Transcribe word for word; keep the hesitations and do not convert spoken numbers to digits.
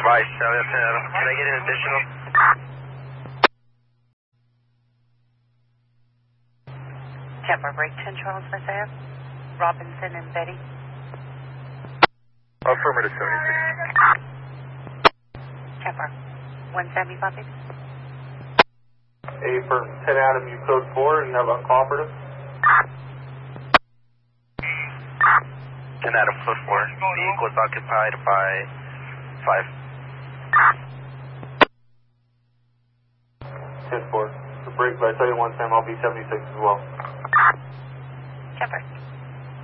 Right, Charlie, ten Adam. Can I get an additional? Kemper, break ten Charles Miss Ave. Robinson and Betty. Affirmative, seventy-six. Kemper, one seventy copy. A for ten Adam, you code four and have uncooperative. ten Adam, code four. Vehicle was occupied by five. ten four. The break, but I tell you one time I'll be seventy-six as well.